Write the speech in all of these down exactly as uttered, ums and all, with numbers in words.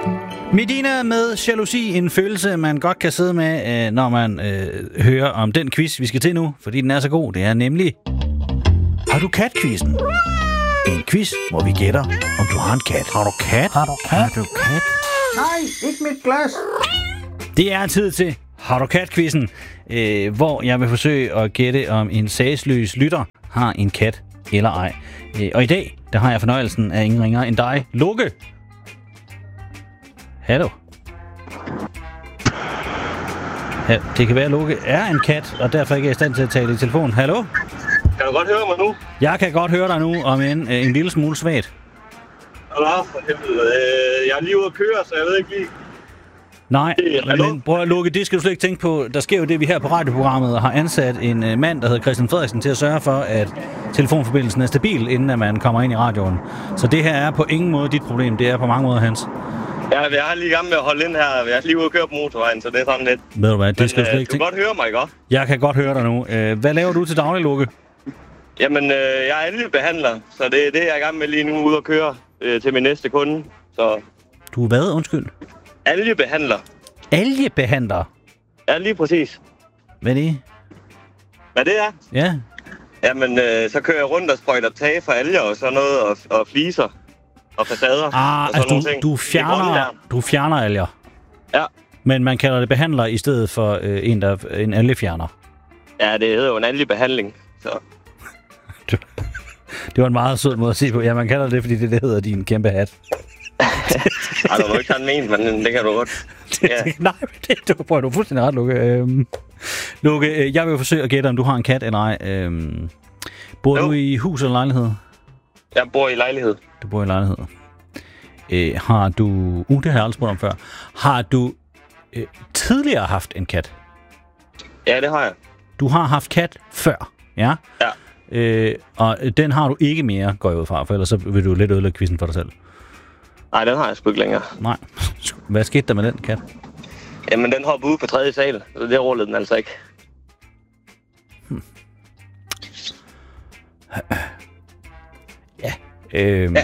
Medina med jalousi, en følelse, man godt kan sidde med, når man øh, hører om den quiz, vi skal til nu, fordi den er så god. Det er nemlig Har du kat-quizzen? En quiz, hvor vi gætter, om du har en kat. Har du kat? Har du kat? Har du kat? Nej, ikke mit glas. Det er tid til Har du kat-quizzen, øh, hvor jeg vil forsøge at gætte, om en sagsløs lytter har en kat eller ej. Øh, og i dag, der har jeg fornøjelsen af ingen ringer end dig, Loke. Hallo. Ja, det kan være, at Loke er en kat, og derfor ikke er i stand til at tale i telefon. Hallo? Kan du godt høre mig nu? Jeg kan godt høre dig nu, om en, en lille smule svagt. Nå, for helvede. Jeg er lige ude at køre, så jeg ved ikke lige. Nej, men prøv at Loke, det skal du slet ikke tænke på. Der sker jo det, vi her på radioprogrammet har ansat en uh, mand, der hedder Christian Frederiksen, til at sørge for, at telefonforbindelsen er stabil, inden at man kommer ind i radioen. Så det her er på ingen måde dit problem. Det er på mange måder hans. Ja, jeg er lige i gang med at holde ind her. Jeg er lige ude at køre på motorvejen, så det er sådan lidt. Ved du hvad, det skal men, du slet ikke tænke. Du kan godt høre mig, ikke? Jeg kan godt høre dig nu. Uh, hvad laver du til daglig, Loke? Jamen, øh, jeg er algebehandler, så det er det, jeg er i gang med lige nu, ude at køre øh, til min næste kunde. Så... Du er hvad, undskyld? Algebehandler. Algebehandler? Ja, lige præcis. Hvad er det? Hvad det er? Ja. Jamen, øh, så kører jeg rundt og sprøjter tage for alger og sådan noget, og, og fliser og facader. Ah, og altså du, du, fjerner, du fjerner alger? Ja. Men man kalder det behandler i stedet for øh, en, der en algefjerner? Ja, det hedder jo en algebehandling, så... Det var en meget sød måde at sige på. Ja, man kalder det, fordi det, det hedder din kæmpe hat. Ej, det var ikke sådan ment, men det kan du godt. det, ja. det, nej, det, du prøver du fuldstændig ret, Lukke. Øhm, Lukke, jeg vil forsøge at gætte, om du har en kat eller ej. Øhm, bor jo. du i hus eller lejlighed? Jeg bor i lejlighed. Du bor i lejlighed. Øh, har du... Uh, det har jeg aldrig spurgt om før. Har du øh, tidligere haft en kat? Ja, det har jeg. Du har haft kat før, ja? Ja. Øh, og den har du ikke mere, går jeg ud fra, for ellers så vil du lidt ødelægge quizzen for dig selv. Nej, den har jeg sgu ikke længere. Nej. Hvad skete der med den kat? Jamen, den hoppede ud på tredje sal, så det rullede den altså ikke. Hmm. Ja. Øhm.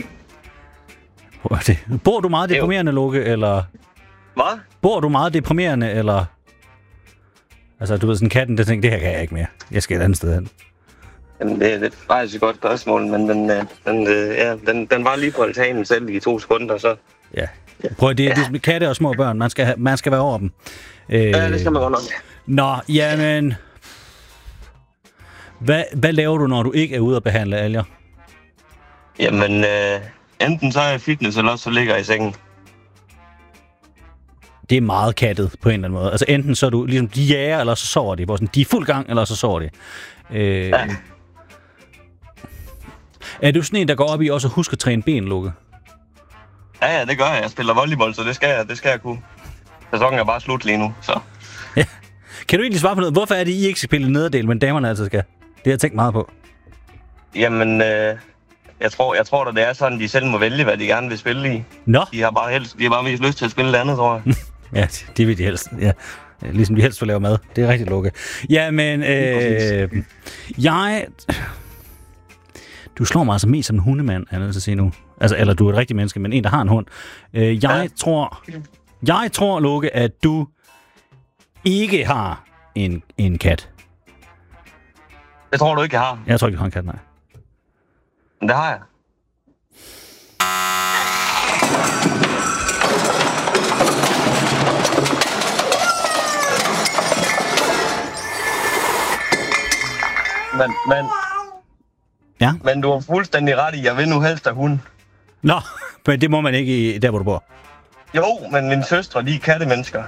Ja. Bor du meget deprimerende, Loke, eller... Hvad? Bor du meget deprimerende, eller... Altså, du ved, sådan katten, der tænker, det her kan jeg ikke mere. Jeg skal et andet sted hen. Jamen, det, det er faktisk et godt spørgsmål, men den, den, ja, den, den var lige på altanen selv i to sekunder, så... Ja. Prøv, det er ja. katte og små børn. Man skal, have, man skal være over dem. Øh, ja, det skal man godt nok. Nå, jamen... Hvad, hvad laver du, når du ikke er ude at behandle alger? Jamen, øh, enten så er jeg fitness, eller også så ligger jeg i sengen. Det er meget kattet på en eller anden måde. Altså enten så er du ligesom, de jager, eller så sover de. Sådan, de er fuld gang, eller så sover de. Øh, ja. Er du sådan en, der går op i også at huske at træne ben, Lukke? Ja, ja, det gør jeg. Jeg spiller volleyball, så det skal jeg, det skal jeg kunne. Sæsonen er bare slut lige nu, så... Ja. Kan du egentlig svare på noget? Hvorfor er det, I ikke skal spille nederdel, men damerne altid skal? Det har jeg tænkt meget på. Jamen, øh, jeg tror, jeg tror da, det er sådan, de selv må vælge, hvad de gerne vil spille i. Nå. De har bare helst, de har bare mest lyst til at spille det andet, tror jeg. Ja, det vil de helst. Ja. Ligesom de helst vil lave mad. Det er rigtig Lukke. Ja, men øh, jeg... Du slår mig altså mest som en hundemand, er jeg nødt til at sige nu. Altså, eller du er et rigtigt menneske, men en, der har en hund. Øh, jeg ja. tror... Jeg tror, Lukke, at du ikke har en, en kat. Det tror du ikke, jeg har? Jeg tror ikke, du har en kat, nej. Men det har jeg. Men, men... Ja? Men du har fuldstændig ret i, jeg vil nu helst have hund. Nå, men det må man ikke i, der, hvor du bor. Jo, men mine søstre, de er kattemennesker.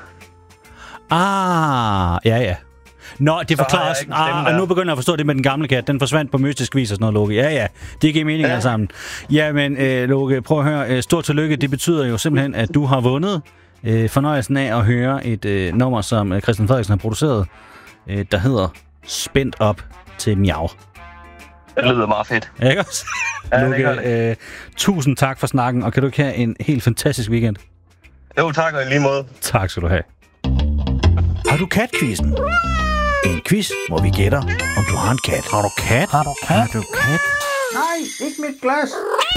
Ah, ja, ja. Nå, det forklarer os. Ah, og nu begynder jeg at forstå det med den gamle kat. Den forsvandt på mystisk vis og sådan noget, Loke. Ja, ja. Det giver mening ja. alle sammen. Ja, men øh, Loke, prøv at høre. Stort tillykke. Det betyder jo simpelthen, at du har vundet øh, fornøjelsen af at høre et øh, nummer, som Christian Frederiksen har produceret, øh, der hedder Spændt op til miau. Det lyder meget fedt. Ja, ikke også? Ja, Lukke, øh, tusind tak for snakken, og kan du ikke have en helt fantastisk weekend? Jo, tak og i lige måde. Tak skal du have. Har du kat-quizzen? En quiz, hvor vi gætter, om du har en kat. Har du kat? Har du kat? Har du kat? Nej, ikke mit glas.